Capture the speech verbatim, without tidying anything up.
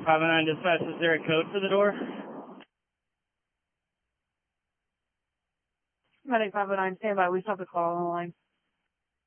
five oh nine dispatch, is there a code for the door? Medic five oh nine, stand by. We still have the call on the line.